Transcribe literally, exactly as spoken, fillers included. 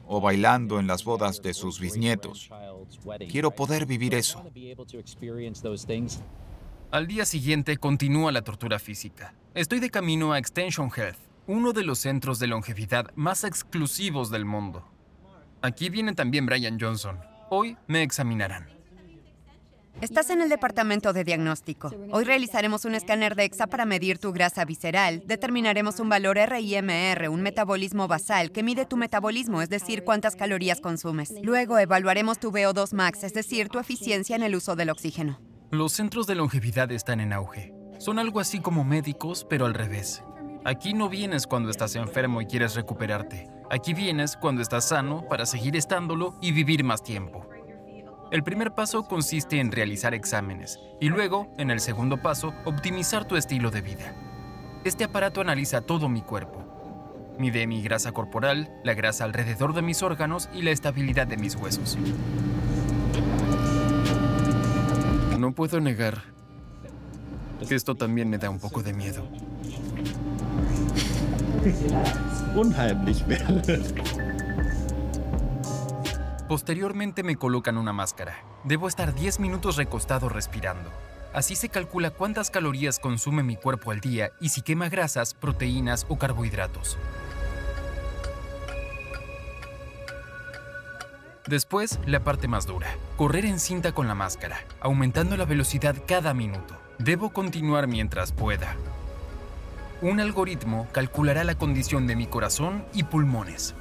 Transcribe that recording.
o bailando en las bodas de sus bisnietos. Quiero poder vivir eso. Al día siguiente continúa la tortura física. Estoy de camino a Extension Health, uno de los centros de longevidad más exclusivos del mundo. Aquí viene también Brian Johnson. Hoy me examinarán. Estás en el departamento de diagnóstico. Hoy realizaremos un escáner de DEXA para medir tu grasa visceral. Determinaremos un valor R I M R, un metabolismo basal, que mide tu metabolismo, es decir, cuántas calorías consumes. Luego evaluaremos tu V O dos max, es decir, tu eficiencia en el uso del oxígeno. Los centros de longevidad están en auge. Son algo así como médicos, pero al revés. Aquí no vienes cuando estás enfermo y quieres recuperarte. Aquí vienes cuando estás sano para seguir estándolo y vivir más tiempo. El primer paso consiste en realizar exámenes y luego, en el segundo paso, optimizar tu estilo de vida. Este aparato analiza todo mi cuerpo. Mide mi grasa corporal, la grasa alrededor de mis órganos y la estabilidad de mis huesos. No puedo negar que esto también me da un poco de miedo. Unheimlich wäre. Posteriormente me colocan una máscara. Debo estar diez minutos recostado respirando. Así se calcula cuántas calorías consume mi cuerpo al día y si quema grasas, proteínas o carbohidratos. Después, la parte más dura. Correr en cinta con la máscara, aumentando la velocidad cada minuto. Debo continuar mientras pueda. Un algoritmo calculará la condición de mi corazón y pulmones.